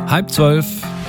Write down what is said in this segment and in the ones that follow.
11:30.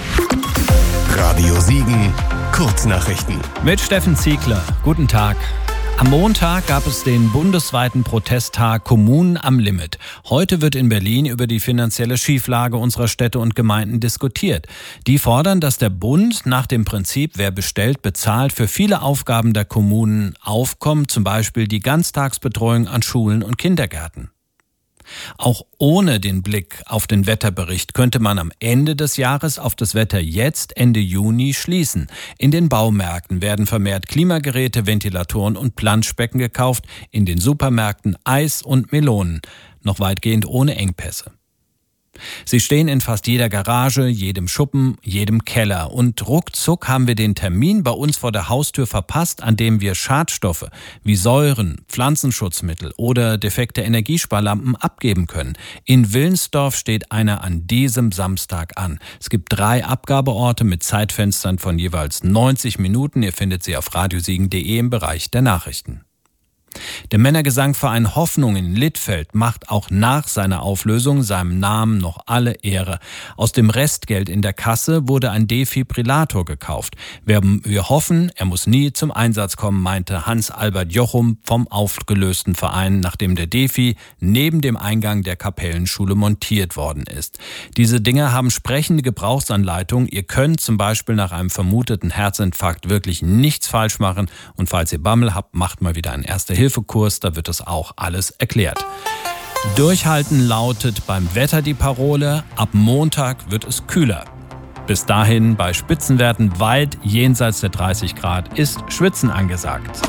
Radio Siegen, Kurznachrichten. Mit Steffen Ziegler. Guten Tag. Am Montag gab es den bundesweiten Protesttag Kommunen am Limit. Heute wird in Berlin über die finanzielle Schieflage unserer Städte und Gemeinden diskutiert. Die fordern, dass der Bund nach dem Prinzip, wer bestellt, bezahlt, für viele Aufgaben der Kommunen aufkommt, zum Beispiel die Ganztagsbetreuung an Schulen und Kindergärten. Auch ohne den Blick auf den Wetterbericht könnte man am Ende des Jahres auf das Wetter jetzt Ende Juni schließen. In den Baumärkten werden vermehrt Klimageräte, Ventilatoren und Planschbecken gekauft, in den Supermärkten Eis und Melonen, noch weitgehend ohne Engpässe. Sie stehen in fast jeder Garage, jedem Schuppen, jedem Keller. Und ruckzuck haben wir den Termin bei uns vor der Haustür verpasst, an dem wir Schadstoffe wie Säuren, Pflanzenschutzmittel oder defekte Energiesparlampen abgeben können. In Wilnsdorf steht einer an diesem Samstag an. Es gibt 3 Abgabeorte mit Zeitfenstern von jeweils 90 Minuten. Ihr findet sie auf radiosiegen.de im Bereich der Nachrichten. Der Männergesangverein Hoffnung in Littfeld macht auch nach seiner Auflösung seinem Namen noch alle Ehre. Aus dem Restgeld in der Kasse wurde ein Defibrillator gekauft. Wir hoffen, er muss nie zum Einsatz kommen, meinte Hans-Albert Jochum vom aufgelösten Verein, nachdem der Defi neben dem Eingang der Kapellenschule montiert worden ist. Diese Dinger haben sprechende Gebrauchsanleitungen. Ihr könnt zum Beispiel nach einem vermuteten Herzinfarkt wirklich nichts falsch machen. Und falls ihr Bammel habt, macht mal wieder einen Erste-Hilfe-Kurs, da wird es auch alles erklärt. Durchhalten lautet beim Wetter die Parole. Ab Montag wird es kühler. Bis dahin bei Spitzenwerten weit jenseits der 30 Grad ist Schwitzen angesagt.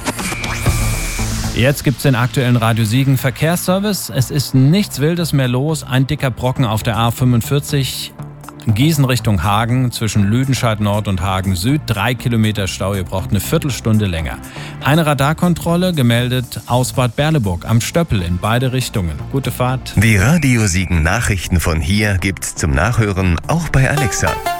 Jetzt gibt's den aktuellen Radio Siegen Verkehrsservice. Es ist nichts Wildes mehr los. Ein dicker Brocken auf der A45. Gießen Richtung Hagen, zwischen Lüdenscheid Nord und Hagen Süd, 3 Kilometer Stau, ihr braucht eine Viertelstunde länger. Eine Radarkontrolle gemeldet aus Bad Berleburg am Stöppel in beide Richtungen. Gute Fahrt. Die Radio Siegen Nachrichten von hier gibt's zum Nachhören auch bei Alexa.